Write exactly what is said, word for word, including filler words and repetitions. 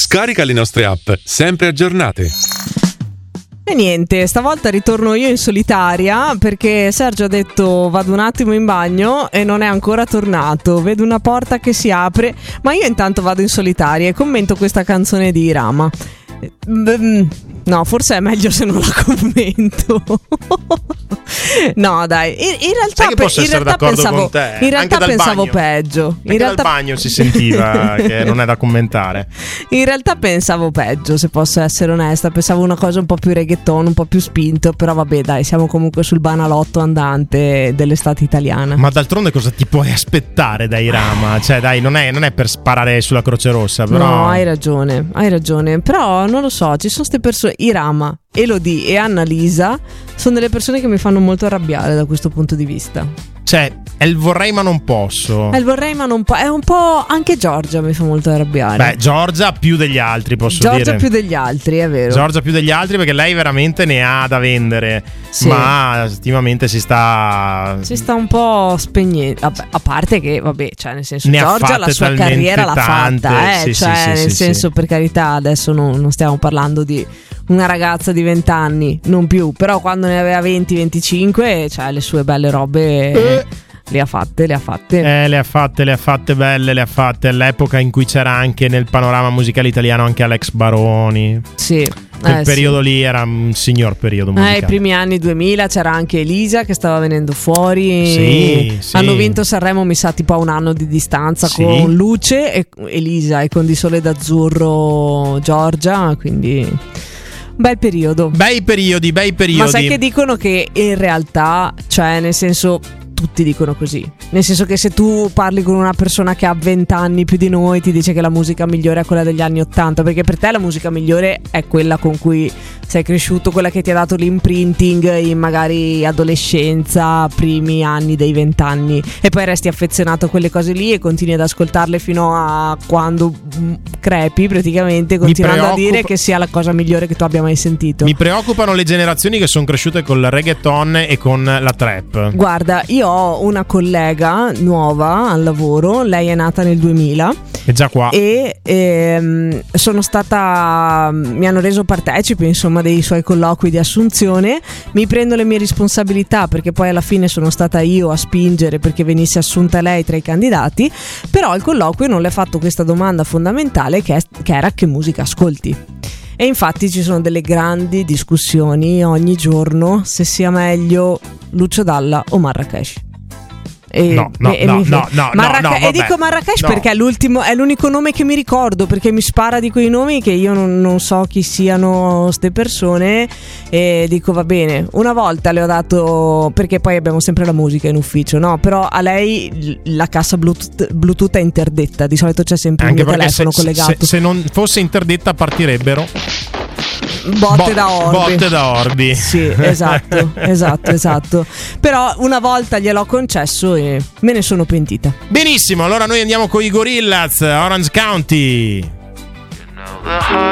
Scarica le nostre app, sempre aggiornate. E niente, stavolta ritorno io in solitaria perché Sergio ha detto vado un attimo in bagno e non è ancora tornato. Vedo una porta che si apre, ma io intanto vado in solitaria e commento questa canzone di Irama. No, forse è meglio se non la commento. No, dai. In, in realtà, Sai che posso in essere realtà d'accordo pensavo, con te. in realtà Anche dal pensavo bagno. peggio. In Anche realtà dal bagno si sentiva che non è da commentare. In realtà pensavo peggio, se posso essere onesta. Pensavo una cosa un po' più reggaeton, un po' più spinto. Però vabbè, dai, siamo comunque sul banalotto andante dell'estate italiana. Ma d'altronde cosa ti puoi aspettare da Irama? Cioè dai, non è, non è per sparare sulla Croce Rossa, però... No, hai ragione, hai ragione. Però non lo so, ci sono queste persone, Irama, Elodie e Annalisa, sono delle persone che mi fanno molto arrabbiare da questo punto di vista. Cioè, è il vorrei ma non posso. È il vorrei ma non po'. È un po'. Anche Giorgia mi fa molto arrabbiare. Beh, Giorgia più degli altri, posso Giorgia dire. più degli altri, è vero. Giorgia più degli altri perché lei veramente ne ha da vendere. Sì. Ma ultimamente si sta Si sta un po' spegnendo. Vabbè, a parte che, vabbè, cioè nel senso, ne Giorgia la sua carriera l'ha tante, fatta, eh. sì, cioè, sì, nel sì, senso, sì. per carità, adesso non, non stiamo parlando di una ragazza di venti anni, non più. Però quando ne aveva venti venticinque, cioè le sue belle robe. Eh. Le ha fatte, le ha fatte. Eh, le ha fatte, le ha fatte belle, le ha fatte all'epoca in cui c'era anche nel panorama musicale italiano anche Alex Baroni. Sì. Quel eh, periodo sì. lì era un signor periodo musicale. Eh, i primi anni duemila c'era anche Elisa che stava venendo fuori. Sì, sì. Hanno vinto Sanremo, mi sa, tipo a un anno di distanza, Sì. con Luce e Elisa, e con Di Sole d'Azzurro Giorgia, quindi bel periodo. Bei periodi, bei periodi. Ma sai che dicono che in realtà, cioè nel senso, tutti dicono così. Nel senso che se tu parli con una persona che ha venti anni più di noi, ti dice che la musica migliore è quella degli anni ottanta, perché per te la musica migliore è quella con cui sei cresciuto, quella che ti ha dato l'imprinting in magari adolescenza, primi anni dei vent'anni, e poi resti affezionato a quelle cose lì e continui ad ascoltarle fino a quando crepi praticamente, continuando preoccupa- a dire che sia la cosa migliore che tu abbia mai sentito. Mi preoccupano le generazioni che sono cresciute col reggaeton e con la trap. Guarda, io ho una collega nuova al lavoro, lei è nata nel duemila. È già qua. E ehm, sono stata, mi hanno reso partecipe insomma dei suoi colloqui di assunzione. Mi prendo le mie responsabilità perché poi alla fine sono stata io a spingere perché venisse assunta lei tra i candidati. Però al colloquio non le ho fatto questa domanda fondamentale che, è, che era: che musica ascolti? E infatti ci sono delle grandi discussioni ogni giorno se sia meglio Lucio Dalla o Marracash. E, no, no, e, no, mi, no, no, Marraca- no, no, e vabbè. dico Marracash No. perché è l'ultimo, è l'unico nome che mi ricordo, perché mi spara di quei nomi che io non, non so chi siano ste persone, e dico va bene. Una volta le ho dato, perché poi abbiamo sempre la musica in ufficio, no? Però a lei la cassa Bluetooth, Bluetooth è interdetta, di solito c'è sempre Anche un mio perché telefono se, collegato. se, se non fosse interdetta partirebbero Botte bo- da orbi. botte da orbi. Sì, esatto, esatto, esatto. Però una volta gliel'ho concesso e me ne sono pentita. Benissimo, allora noi andiamo con i Gorillaz, Orange County.